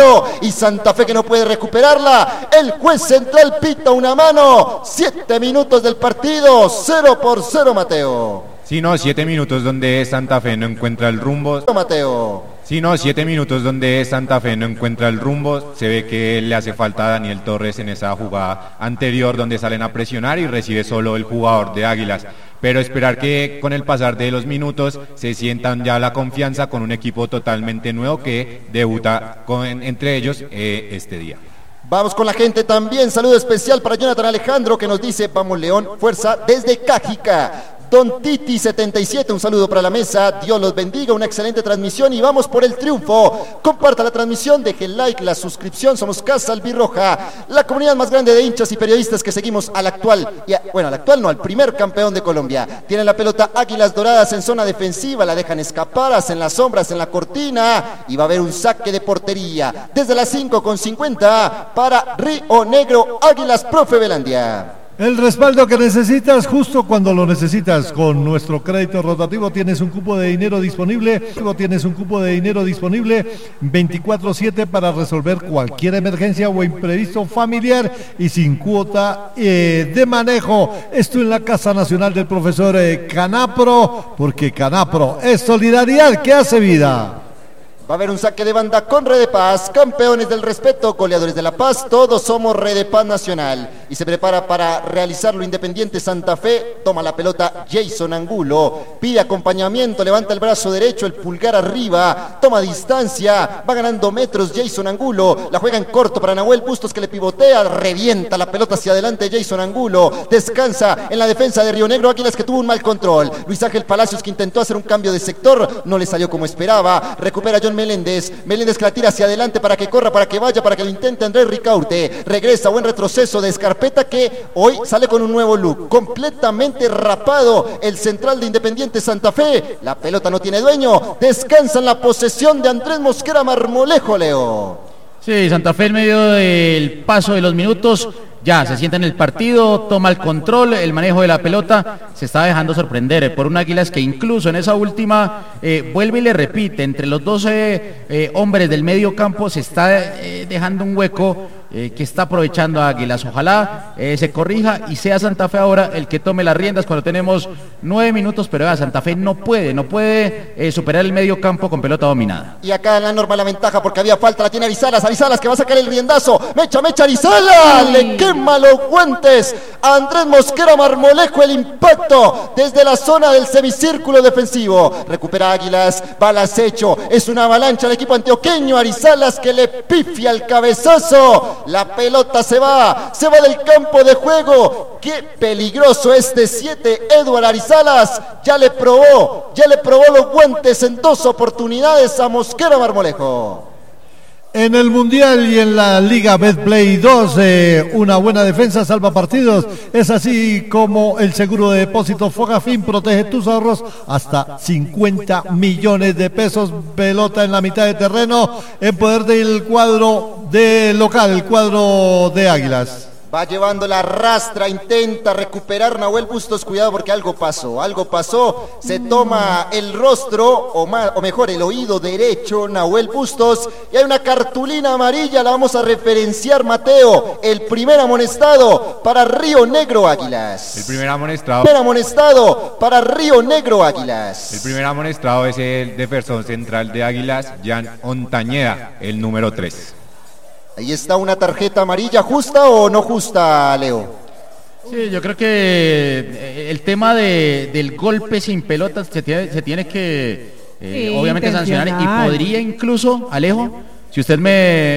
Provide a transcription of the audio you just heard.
claro, y Santa Fe que no puede recuperarla. El juez central pita una mano. 7 minutos del partido, 0-0, Mateo. Sí, no, 7 minutos donde Santa Fe no encuentra el rumbo. Mateo. Sí, no, 7 minutos donde Santa Fe no encuentra el rumbo. Se ve que le hace falta a Daniel Torres en esa jugada anterior donde salen a presionar y recibe solo el jugador de Águilas. Pero esperar que con el pasar de los minutos se sientan ya la confianza con un equipo totalmente nuevo que debuta entre ellos este día. Vamos con la gente también. Saludo especial para Jonathan Alejandro que nos dice: vamos León, fuerza desde Cajica. Don Titi 77, un saludo para la mesa, Dios los bendiga, una excelente transmisión y vamos por el triunfo. Comparta la transmisión, deje el like, la suscripción, somos Casa Albirroja, la comunidad más grande de hinchas y periodistas que seguimos al actual, al primer campeón de Colombia. Tienen la pelota Águilas Doradas en zona defensiva, la dejan escapar, hacen las sombras en la cortina y va a haber un saque de portería. Desde las 5:50 para Río Negro, Águilas, profe Belandia. El respaldo que necesitas justo cuando lo necesitas. Con nuestro crédito rotativo tienes un cupo de dinero disponible. 24/7 para resolver cualquier emergencia o imprevisto familiar y sin cuota de manejo. Esto en la Casa Nacional del Profesor Canapro, porque Canapro es solidaridad que hace vida. Va a haber un saque de banda con Red de Paz, campeones del respeto, goleadores de la paz, todos somos Red de Paz Nacional. Y se prepara para realizarlo Independiente Santa Fe, toma la pelota Jason Angulo, pide acompañamiento, levanta el brazo derecho, el pulgar arriba, toma distancia, va ganando metros Jason Angulo, la juega en corto para Nahuel Bustos que le pivotea, revienta la pelota hacia adelante Jason Angulo, descansa en la defensa de Río Negro Águilas que tuvo un mal control. Luis Ángel Palacios que intentó hacer un cambio de sector, no le salió como esperaba, recupera John Meléndez que la tira hacia adelante para que corra, para que vaya, para que lo intente Andrés Ricaurte, regresa, buen retroceso de Escarpeta que hoy sale con un nuevo look, completamente rapado el central de Independiente Santa Fe, la pelota no tiene dueño, descansa en la posesión de Andrés Mosquera Marmolejo, Leo. Sí, Santa Fe en medio del paso de los minutos ya se sienta en el partido, toma el control, el manejo de la pelota, se está dejando sorprender por un Águilas que incluso en esa última vuelve y le repite, entre los 12 hombres del medio campo se está dejando un hueco que está aprovechando a Águilas. Ojalá se corrija y sea Santa Fe ahora el que tome las riendas cuando tenemos 9 minutos, pero Santa Fe no puede superar el medio campo con pelota dominada. Y acá en la norma la ventaja porque había falta, la tiene Arizalas que va a sacar el riendazo, mecha Arizalas, le quema los guantes a Andrés Mosquera Marmolejo, el impacto desde la zona del semicírculo defensivo, recupera Águilas, va al acecho, es una avalancha el equipo antioqueño, Arizalas que le pifia el cabezazo. La pelota se va del campo de juego. Qué peligroso este 7, Eduard Arizalas. Ya le probó los guantes en 2 oportunidades a Mosquera Marmolejo. En el Mundial y en la Liga Betplay 2, una buena defensa salva partidos. Es así como el seguro de depósitos Fogafín protege tus ahorros hasta 50 millones de pesos. Pelota en la mitad de terreno en poder del cuadro de local, el cuadro de Águilas. Va llevando la rastra, intenta recuperar Nahuel Bustos, cuidado porque algo pasó, se toma el rostro, o mejor el oído derecho Nahuel Bustos, y hay una cartulina amarilla, la vamos a referenciar Mateo, el primer amonestado para Río Negro Águilas. El primer amonestado para Río Negro Águilas. El primer amonestado es el defensor central de Águilas, Jan Ontañeda, el número 3. Ahí está una tarjeta amarilla, ¿justa o no justa, Leo? Sí, yo creo que el tema del golpe sin pelotas se tiene que obviamente sancionar y podría incluso, Alejo, si usted me